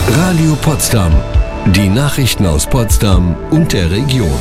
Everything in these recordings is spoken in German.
Radio Potsdam. Die Nachrichten aus Potsdam und der Region.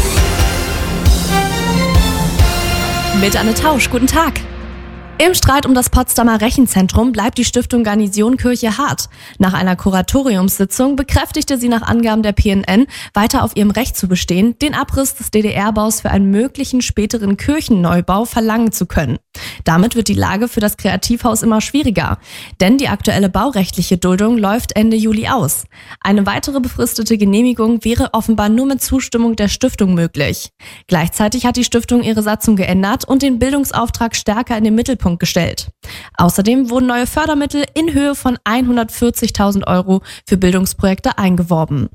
Mit Anne Tausch, guten Tag. Im Streit um das Potsdamer Rechenzentrum bleibt die Stiftung Garnisonkirche hart. Nach einer Kuratoriumssitzung bekräftigte sie nach Angaben der PNN, weiter auf ihrem Recht zu bestehen, den Abriss des DDR-Baus für einen möglichen späteren Kirchenneubau verlangen zu können. Damit wird die Lage für das Kreativhaus immer schwieriger, denn die aktuelle baurechtliche Duldung läuft Ende Juli aus. Eine weitere befristete Genehmigung wäre offenbar nur mit Zustimmung der Stiftung möglich. Gleichzeitig hat die Stiftung ihre Satzung geändert und den Bildungsauftrag stärker in den Mittelpunkt gestellt. Außerdem wurden neue Fördermittel in Höhe von 140.000 € für Bildungsprojekte eingeworben.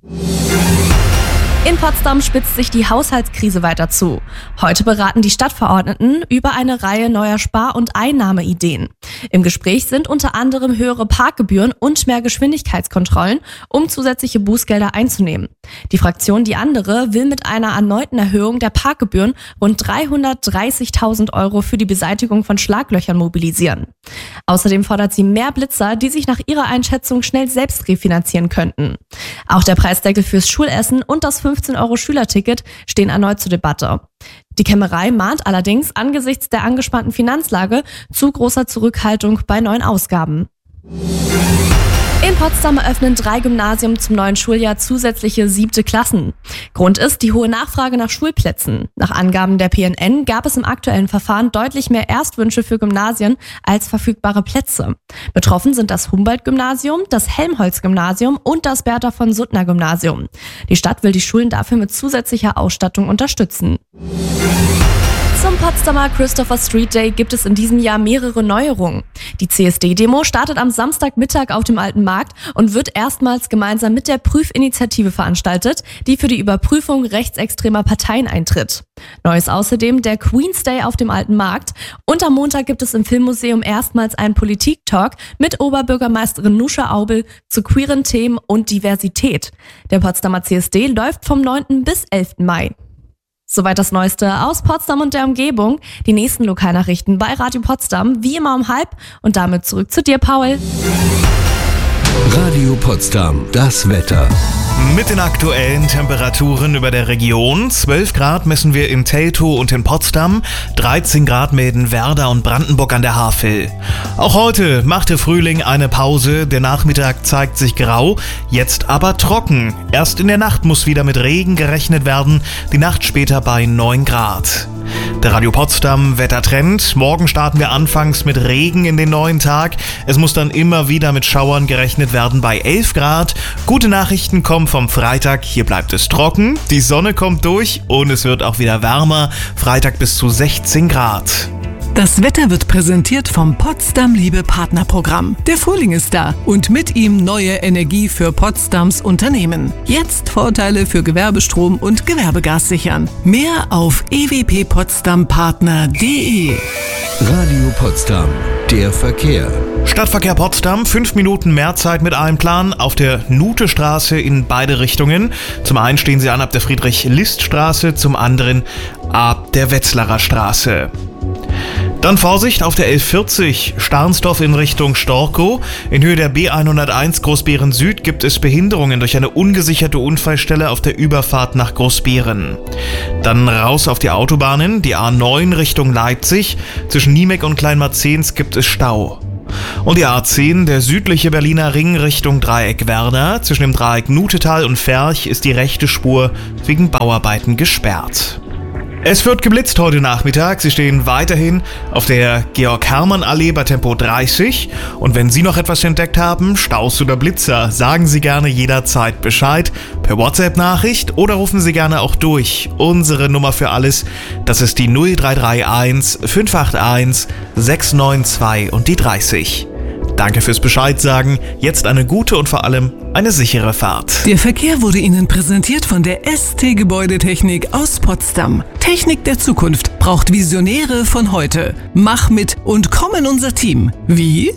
In Potsdam spitzt sich die Haushaltskrise weiter zu. Heute beraten die Stadtverordneten über eine Reihe neuer Spar- und Einnahmeideen. Im Gespräch sind unter anderem höhere Parkgebühren und mehr Geschwindigkeitskontrollen, um zusätzliche Bußgelder einzunehmen. Die Fraktion Die Andere will mit einer erneuten Erhöhung der Parkgebühren rund 330.000 € für die Beseitigung von Schlaglöchern mobilisieren. Außerdem fordert sie mehr Blitzer, die sich nach ihrer Einschätzung schnell selbst refinanzieren könnten. Auch der Preisdeckel fürs Schulessen und das 15 € Schülerticket stehen erneut zur Debatte. Die Kämmerei mahnt allerdings angesichts der angespannten Finanzlage zu großer Zurückhaltung bei neuen Ausgaben. In Potsdam eröffnen 3 Gymnasien zum neuen Schuljahr zusätzliche 7. Klassen. Grund ist die hohe Nachfrage nach Schulplätzen. Nach Angaben der PNN gab es im aktuellen Verfahren deutlich mehr Erstwünsche für Gymnasien als verfügbare Plätze. Betroffen sind das Humboldt-Gymnasium, das Helmholtz-Gymnasium und das Bertha-von-Suttner-Gymnasium. Die Stadt will die Schulen dafür mit zusätzlicher Ausstattung unterstützen. Zum Potsdamer Christopher Street Day gibt es in diesem Jahr mehrere Neuerungen. Die CSD-Demo startet am Samstagmittag auf dem Alten Markt und wird erstmals gemeinsam mit der Prüfinitiative veranstaltet, die für die Überprüfung rechtsextremer Parteien eintritt. Neu ist außerdem der Queen's Day auf dem Alten Markt und am Montag gibt es im Filmmuseum erstmals einen Politik-Talk mit Oberbürgermeisterin Nuscha Aubel zu queeren Themen und Diversität. Der Potsdamer CSD läuft vom 9. bis 11. Mai. Soweit das Neueste aus Potsdam und der Umgebung. Die nächsten Lokalnachrichten bei Radio Potsdam, wie immer um 12:30. Und damit zurück zu dir, Paul. Radio Potsdam, das Wetter. Mit den aktuellen Temperaturen über der Region. 12 Grad messen wir in Teltow und in Potsdam, 13 Grad melden Werder und Brandenburg an der Havel. Auch heute macht der Frühling eine Pause, der Nachmittag zeigt sich grau, jetzt aber trocken. Erst in der Nacht muss wieder mit Regen gerechnet werden, die Nacht später bei 9 Grad. Der Radio Potsdam Wettertrend. Morgen starten wir anfangs mit Regen in den neuen Tag. Es muss dann immer wieder mit Schauern gerechnet werden bei 11 Grad. Gute Nachrichten kommen vom Freitag. Hier bleibt es trocken. Die Sonne kommt durch und es wird auch wieder wärmer. Freitag bis zu 16 Grad. Das Wetter wird präsentiert vom Potsdam Liebe Partnerprogramm. Der Frühling ist da und mit ihm neue Energie für Potsdams Unternehmen. Jetzt Vorteile für Gewerbestrom und Gewerbegas sichern. Mehr auf ewppotsdampartner.de. Radio Potsdam, der Verkehr. Stadtverkehr Potsdam, 5 Minuten mehr Zeit mit Einplan auf der Nutestraße in beide Richtungen. Zum einen stehen Sie an ab der Friedrich-List-Straße, zum anderen ab der Wetzlarer Straße. Dann Vorsicht auf der 1140 Starnsdorf in Richtung Storkow. In Höhe der B101 Großbeeren Süd gibt es Behinderungen durch eine ungesicherte Unfallstelle auf der Überfahrt nach Großbeeren. Dann raus auf die Autobahnen, die A9 Richtung Leipzig. Zwischen Niemek und Kleinmarzens gibt es Stau. Und die A10, der südliche Berliner Ring Richtung Dreieck Werder. Zwischen dem Dreieck Nutetal und Ferch ist die rechte Spur wegen Bauarbeiten gesperrt. Es wird geblitzt heute Nachmittag. Sie stehen weiterhin auf der Georg-Hermann-Allee bei Tempo 30. Und wenn Sie noch etwas entdeckt haben, Staus oder Blitzer, sagen Sie gerne jederzeit Bescheid per WhatsApp-Nachricht oder rufen Sie gerne auch durch. Unsere Nummer für alles, das ist die 0331 581 692 und die 30. Danke fürs Bescheid sagen. Jetzt eine gute und vor allem eine sichere Fahrt. Der Verkehr wurde Ihnen präsentiert von der ST Gebäudetechnik aus Potsdam. Technik der Zukunft braucht Visionäre von heute. Mach mit und komm in unser Team. Wie?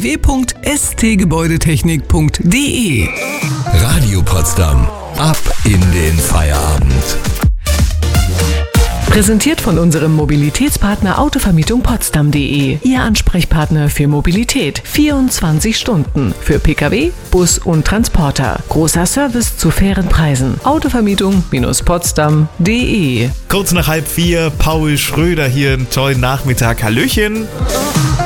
www.stgebäudetechnik.de. Radio Potsdam. Ab in den Feierabend. Präsentiert von unserem Mobilitätspartner Autovermietung Potsdam.de. Ihr Ansprechpartner für Mobilität. 24 Stunden. Für Pkw, Bus und Transporter. Großer Service zu fairen Preisen. Autovermietung-potsdam.de. Kurz nach 3:30, Paul Schröder hier, einen tollen Nachmittag. Hallöchen.